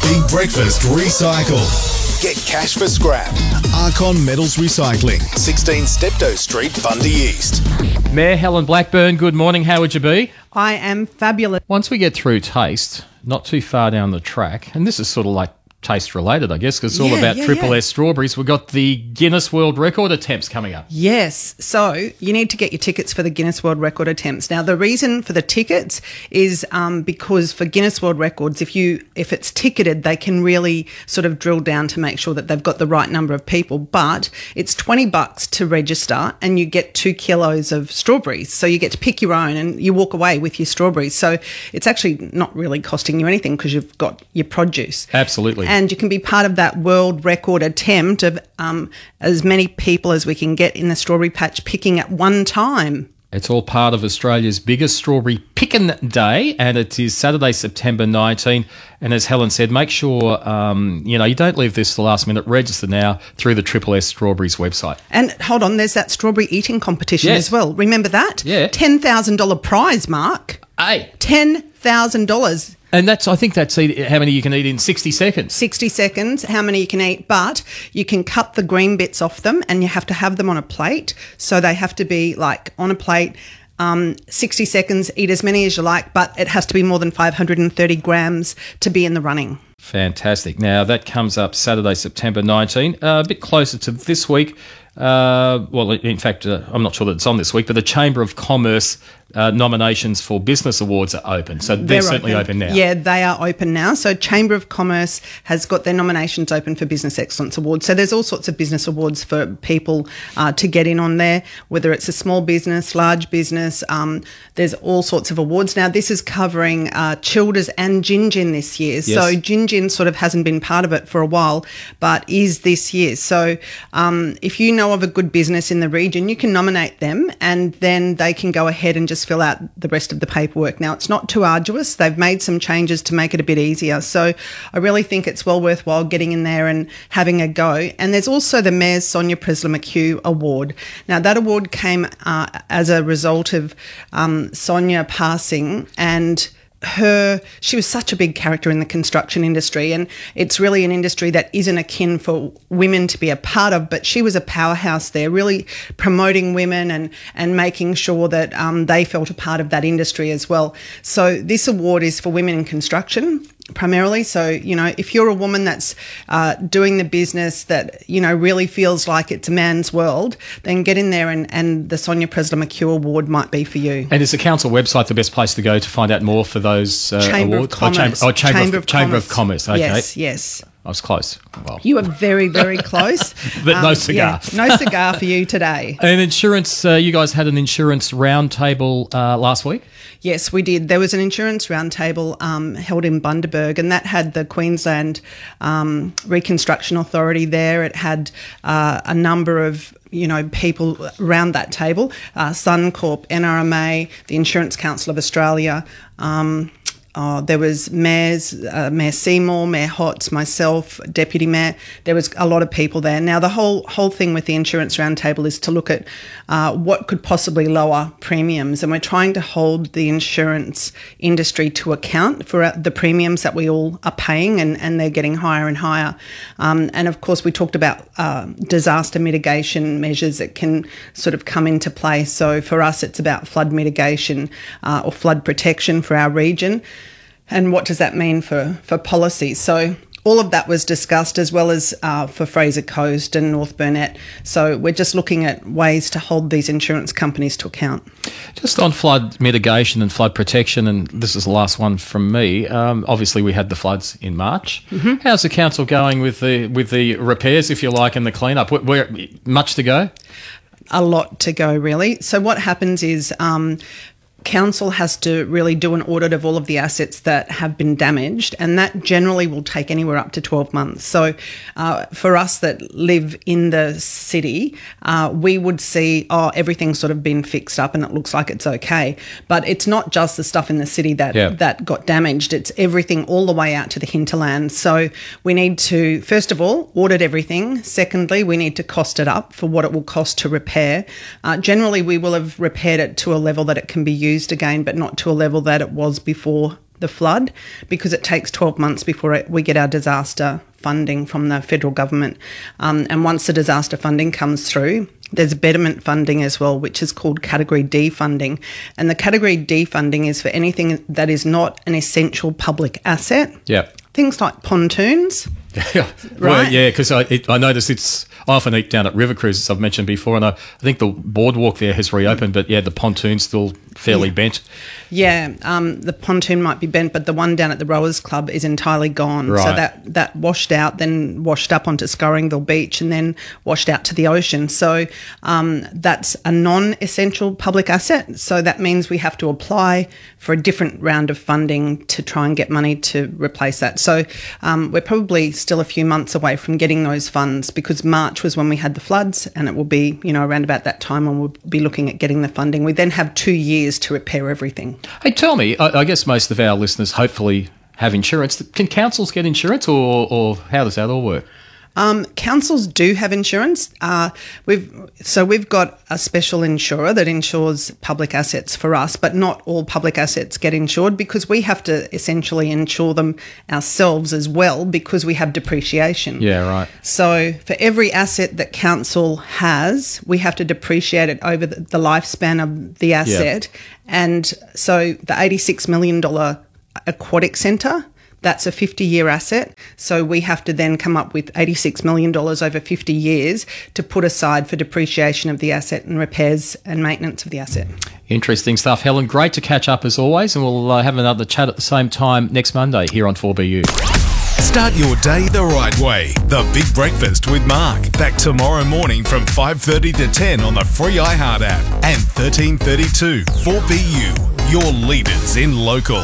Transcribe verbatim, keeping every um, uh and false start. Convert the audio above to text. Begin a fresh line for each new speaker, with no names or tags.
Big Breakfast Recycle. Get cash for scrap. Archon Metals Recycling, sixteen Steptoe Street, Bundy East.
Mayor Helen Blackburn, good morning. How would you be?
I am fabulous.
Once we get through taste, not too far down the track, and this is sort of like taste related, I guess, because it's all
Yeah,
about
yeah,
Triple
yeah.
S strawberries. We've got the Guinness World Record attempts coming up.
Yes. So you need to get your tickets for the Guinness World Record attempts. Now, the reason for the tickets is um, because for Guinness World Records, if you if it's ticketed, they can really sort of drill down to make sure that they've got the right number of people. But it's twenty bucks to register and you get two kilos of strawberries. So you get to pick your own and you walk away with your strawberries. So it's actually not really costing you anything because you've got your produce.
Absolutely.
And you can be part of that world record attempt of um, as many people as we can get in the strawberry patch picking at one time.
It's all part of Australia's biggest strawberry picking day, and it is Saturday, September nineteenth. And as Helen said, make sure um, you know you don't leave this to the last minute. Register now through the Triple S Strawberries website.
And hold on, there's that strawberry eating competition
Yes.
as well. Remember that?
Yeah.
ten thousand dollars prize, Mark.
Hey,
ten thousand dollars.
and that's I think that's eat- how many you can eat in sixty seconds.
sixty seconds, how many you can eat, but you can cut the green bits off them and you have to have them on a plate. So they have to be like on a plate, um, sixty seconds, eat as many as you like, but it has to be more than five hundred thirty grams to be in the running.
Fantastic. Now, that comes up Saturday, September nineteenth, uh, a bit closer to this week. Uh, well, in fact, uh, I'm not sure that it's on this week, but the Chamber of Commerce uh, nominations for business awards are open. So they're,
They're
certainly open. now.
Yeah, they are open now. So Chamber of Commerce has got their nominations open for Business Excellence Awards. So there's all sorts of business awards for people uh, to get in on there, whether it's a small business, large business. Um, there's all sorts of awards. Now, this is covering uh, Childers and Gin Gin this year.
Yes.
So Gin Gin sort of hasn't been part of it for a while, but is this year. So um, if you know of a good business in the region, you can nominate them and then they can go ahead and just fill out the rest of the paperwork. Now, it's not too arduous. They've made some changes to make it a bit easier. So I really think it's well worthwhile getting in there and having a go. And there's also the Mayor's Sonia Presler McHugh Award. Now, that award came uh, as a result of um, Sonia passing, and her she was such a big character in the construction industry, and it's really an industry that isn't akin for women to be a part of, but she was a powerhouse there, really promoting women and and making sure that um, they felt a part of that industry as well. So this award is for women in construction primarily. So, you know, if you're a woman that's uh, doing the business that, you know, really feels like it's a man's world, then get in there and, and the Sonia Presler McHugh Award might be for you.
And is the council website the best place to go to find out more for those uh,
Chamber
awards?
of Commerce.
Oh, Chamber, oh, Chamber,
Chamber
of,
of
Chamber of
Commerce.
Commerce. Okay.
Yes, yes.
I was close. Well,
You are very, very close.
But no cigar.
Yeah, no cigar for you today.
and insurance, uh, you guys had an insurance roundtable uh, last week?
Yes, we did. There was an insurance roundtable um, held in Bundaberg, and that had the Queensland um, Reconstruction Authority there. It had uh, a number of you know, people around that table, uh, Suncorp, N R M A, the Insurance Council of Australia. Um, uh, there was mayors, uh, Mayor Seymour, Mayor Hotz, myself, Deputy Mayor. There was a lot of people there. Now, the whole whole thing with the Insurance Roundtable is to look at uh, what could possibly lower premiums, and we're trying to hold the insurance industry to account for the premiums that we all are paying, and, and they're getting higher and higher. Um, and, of course, we talked about uh, disaster mitigation measures that can sort of come into play. So for us, it's about flood mitigation uh, or flood protection for our region. And what does that mean for, for policy? So all of that was discussed, as well as uh, for Fraser Coast and North Burnett. So we're just looking at ways to hold these insurance companies to account.
Just on flood mitigation and flood protection, and this is the last one from me. Um, obviously, we had the floods in March. Mm-hmm. How's the council going with the with the repairs, if you like, and the cleanup? Where, where much to go?
A lot to go, really. So what happens is um, council has to really do an audit of all of the assets that have been damaged, and that generally will take anywhere up to twelve months. So uh, for us that live in the city, uh, we would see, oh, everything's sort of been fixed up and it looks like it's okay. But it's not just the stuff in the city that,
yeah.
that got damaged. It's everything all the way out to the hinterland. So we need to, first of all, audit everything. Secondly, we need to cost it up for what it will cost to repair. Uh, generally, we will have repaired it to a level that it can be used again, but not to a level that it was before the flood, because it takes twelve months before it, we get our disaster funding from the federal government. Um, and once the disaster funding comes through, there's betterment funding as well, which is called Category D funding. And the Category D funding is for anything that is not an essential public asset.
Yeah.
Things like pontoons.
Yeah, well, yeah, because I, it, I noticed it's I often eat down at River Cruises, I've mentioned before, and I, I think the boardwalk there has reopened, but yeah, the pontoon's still fairly
yeah.
bent.
Yeah, um, the pontoon might be bent, but the one down at the Rowers Club is entirely gone.
Right.
So that, that washed out, then washed up onto Scorringville Beach and then washed out to the ocean. So um, that's a non-essential public asset. So that means we have to apply for a different round of funding to try and get money to replace that. So um, we're probably still a few months away from getting those funds, because March was when we had the floods, and it will be, you know, around about that time when we'll be looking at getting the funding. We then have two years to repair everything.
Hey, tell me, I, I guess most of our listeners hopefully have insurance. Can councils get insurance, or, or how does that all work?
Um, councils do have insurance. Uh, we've so we've got a special insurer that insures public assets for us, but not all public assets get insured, because we have to essentially insure them ourselves as well, because we have depreciation.
Yeah, right.
So for every asset that council has, we have to depreciate it over the, the lifespan of the asset. Yeah. And so the eighty-six million dollars aquatic centre, that's a fifty-year asset. So we have to then come up with eighty-six million dollars over fifty years to put aside for depreciation of the asset and repairs and maintenance of the asset.
Interesting stuff, Helen. Great to catch up as always, and we'll uh, have another chat at the same time next Monday here on four B U.
Start your day the right way. The Big Breakfast with Mark. Back tomorrow morning from five thirty to ten on the free iHeart app and thirteen thirty-two four B U. Your leaders in local.